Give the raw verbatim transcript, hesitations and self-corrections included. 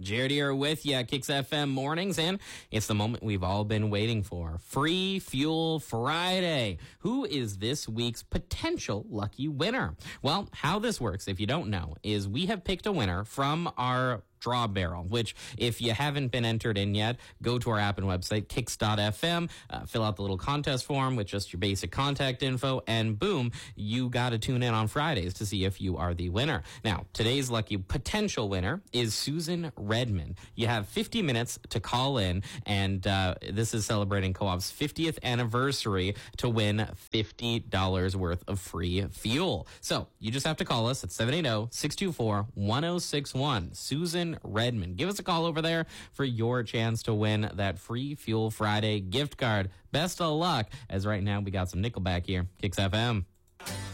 Jared here with you, Kicks F M Mornings, and it's the moment we've all been waiting for. Free Fuel Friday. Who is this week's potential lucky winner? Well, how this works, if you don't know, is we have picked a winner from our draw barrel, which if you haven't been entered in yet, go to our app and website, kicks dot f m, uh, fill out the little contest form with just your basic contact info, and boom, you got to tune in on Fridays to see if you are the winner. Now, today's lucky potential winner is Susan Redmond. You have fifty minutes to call in, and uh, this is celebrating Co-op's fiftieth anniversary to win fifty dollars worth of free fuel. So you just have to call us at seven eight zero, six two four, one zero six one. Susan Redmond. Give us a call over there for your chance to win that Free Fuel Friday gift card. Best of luck, as right now we got some Nickelback here. Kicks F M.